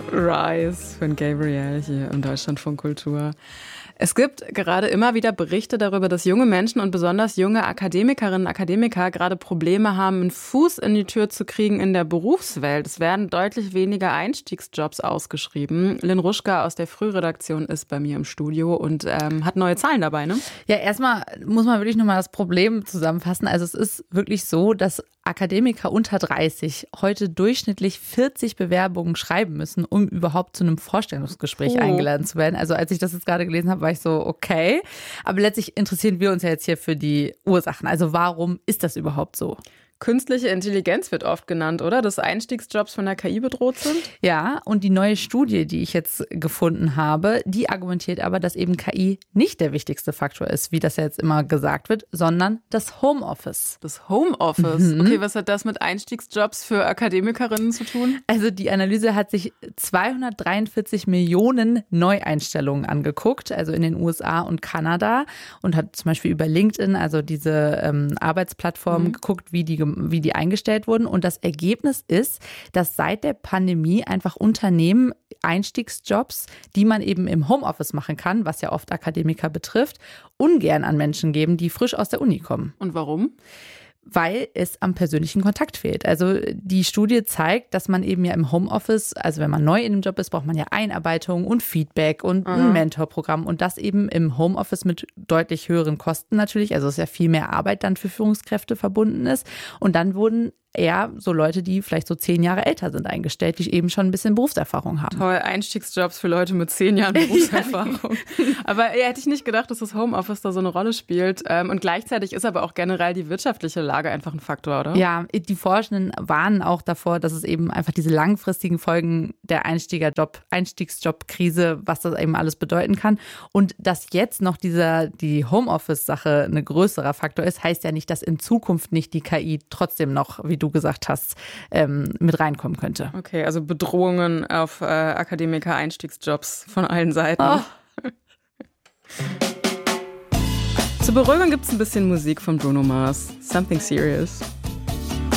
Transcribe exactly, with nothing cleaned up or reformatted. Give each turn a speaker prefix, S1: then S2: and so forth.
S1: Rise von Gabriel hier im Deutschlandfunk Kultur. Es gibt gerade immer wieder Berichte darüber, dass junge Menschen und besonders junge Akademikerinnen und Akademiker gerade Probleme haben, einen Fuß in die Tür zu kriegen in der Berufswelt. Es werden deutlich weniger Einstiegsjobs ausgeschrieben. Lynn Ruschka aus der Frühredaktion ist bei mir im Studio und ähm, hat neue Zahlen dabei, ne?
S2: Ja, erstmal muss man wirklich nochmal das Problem zusammenfassen. Also es ist wirklich so, dass Akademiker unter dreißig heute durchschnittlich vierzig Bewerbungen schreiben müssen, um überhaupt zu einem Vorstellungsgespräch oh. eingeladen zu werden. Also als ich das jetzt gerade gelesen habe, war ich so, okay. Aber letztlich interessieren wir uns ja jetzt hier für die Ursachen. Also warum ist das überhaupt so?
S1: Künstliche Intelligenz wird oft genannt, oder? Dass Einstiegsjobs von der K I bedroht sind?
S2: Ja, und die neue Studie, die ich jetzt gefunden habe, die argumentiert aber, dass eben K I nicht der wichtigste Faktor ist, wie das ja jetzt immer gesagt wird, sondern das Homeoffice.
S1: Das Homeoffice? Mhm. Okay, was hat das mit Einstiegsjobs für Akademikerinnen zu tun?
S2: Also die Analyse hat sich zweihundertdreiundvierzig Millionen Neueinstellungen angeguckt, also in den U S A und Kanada, und hat zum Beispiel über LinkedIn, also diese ähm, Arbeitsplattform, mhm. geguckt, wie die wie die eingestellt wurden. Und das Ergebnis ist, dass seit der Pandemie einfach Unternehmen Einstiegsjobs, die man eben im Homeoffice machen kann, was ja oft Akademiker betrifft, ungern an Menschen geben, die frisch aus der Uni kommen.
S1: Und warum?
S2: Weil es am persönlichen Kontakt fehlt. Also die Studie zeigt, dass man eben ja im Homeoffice, also wenn man neu in dem Job ist, braucht man ja Einarbeitung und Feedback und Aha. ein Mentorprogramm und das eben im Homeoffice mit deutlich höheren Kosten natürlich, also es ist ja viel mehr Arbeit dann für Führungskräfte verbunden ist. Und dann wurden eher so Leute, die vielleicht so zehn Jahre älter sind, eingestellt, die eben schon ein bisschen Berufserfahrung haben.
S1: Toll, Einstiegsjobs für Leute mit zehn Jahren Berufserfahrung. Aber ja, hätte ich nicht gedacht, dass das Homeoffice da so eine Rolle spielt. Und gleichzeitig ist aber auch generell die wirtschaftliche Lage einfach ein Faktor, oder?
S2: Ja, die Forschenden warnen auch davor, dass es eben einfach diese langfristigen Folgen der Einstiegerjob, Einstiegsjobkrise, was das eben alles bedeuten kann. Und dass jetzt noch dieser, die Homeoffice-Sache ein größerer Faktor ist, heißt ja nicht, dass in Zukunft nicht die K I trotzdem noch, wie du gesagt hast, ähm, mit reinkommen könnte.
S1: Okay, also Bedrohungen auf äh, Akademiker-Einstiegsjobs von allen Seiten. Oh. Zur Beruhigung gibt es ein bisschen Musik von Bruno Mars. Something Serious.